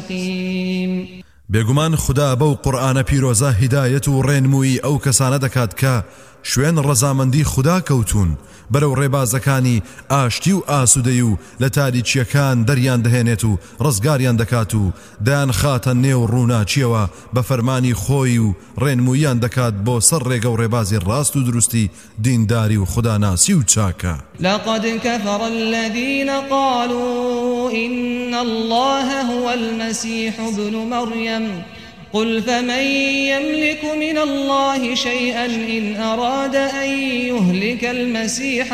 مستقيم. بێگومان خدا بەو قورئانە پیرۆزە هیدایەت و ڕێنمووی ئەو کەسانە دەکات کە شوێن ڕەزامەندی خدا کەوتون بەرەو ڕێبازەکانی ئاشتی و ئاسوودەی و لە تاریچیەکان دەریان دەهێنێت و ڕزگاریان دەکات و دایان خاتە نێو ڕووناچیەوە بە فەرمانی خۆی و ڕێنموویان دەکات بۆ سەر ڕێگە و ڕێبازی ڕاست و دروستی دینداری و خوداناسی و چاکە. لقد كفر الذين قالوا إن الله هو المسيح ابن مريم قل فمن يملك من الله شيئا إن أراد أن يهلك المسيح